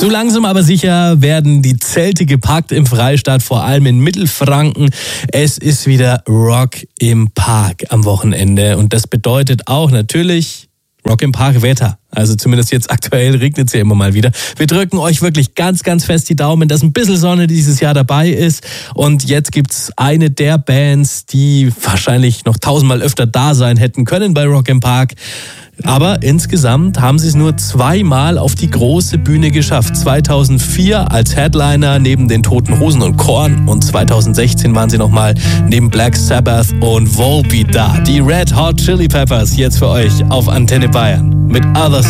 So langsam aber sicher werden die Zelte gepackt im Freistaat, vor allem in Mittelfranken. Es ist wieder Rock im Park am Wochenende und das bedeutet auch natürlich Rock im Park Wetter. Also zumindest jetzt aktuell regnet es ja immer mal wieder. Wir drücken euch wirklich ganz, ganz fest die Daumen, dass ein bisschen Sonne dieses Jahr dabei ist. Und jetzt gibt's eine der Bands, die wahrscheinlich noch 1000-mal öfter da sein hätten können bei Rock im Park. Aber insgesamt haben sie es nur 2-mal auf die große Bühne geschafft. 2004 als Headliner neben den Toten Hosen und Korn und 2016 waren sie nochmal neben Black Sabbath und Volbeat da. Die Red Hot Chili Peppers jetzt für euch auf Antenne Bayern mit Other